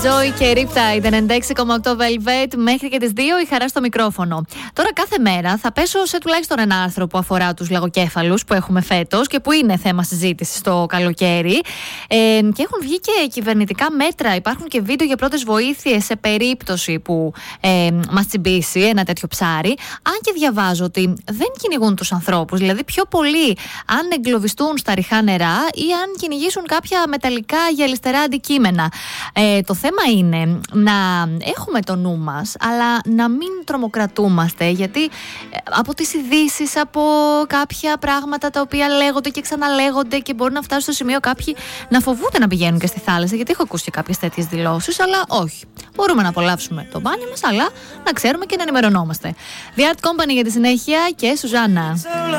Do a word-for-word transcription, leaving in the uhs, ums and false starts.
Joy και Riptide ενενήντα έξι κόμμα οκτώ Velvet μέχρι και τις δύο η χαρά στο μικρόφωνο. Τώρα κάθε μέρα θα πέσω σε τουλάχιστον ένα άρθρο που αφορά τους λαγοκέφαλους που έχουμε φέτος και που είναι θέμα συζήτησης στο καλοκαίρι. Ε, και έχουν βγει και κυβερνητικά μέτρα, υπάρχουν και βίντεο για πρώτες βοήθειες σε περίπτωση που ε, μας τσιμπήσει ένα τέτοιο ψάρι. Αν και διαβάζω ότι δεν κυνηγούν τους ανθρώπους, δηλαδή πιο πολύ αν εγκλωβιστούν στα ριχά νερά ή αν κυνηγήσουν κάποια μεταλλικά γυαλιστερά αντικείμενα. Ε, το θέμα είναι να έχουμε το νου μας, αλλά να μην τρομοκρατούμαστε, γιατί από τις ειδήσεις, από κάποια πράγματα τα οποία λέγονται και ξαναλέγονται και μπορεί να φτάσουν στο σημείο κάποιοι να φοβούνται να πηγαίνουν και στη θάλασσα, γιατί έχω ακούσει και κάποιες τέτοιες δηλώσεις, αλλά όχι. Μπορούμε να απολαύσουμε το μπάνιο μας, αλλά να ξέρουμε και να ενημερωνόμαστε. The Art Company για τη συνέχεια και Σουζάννα.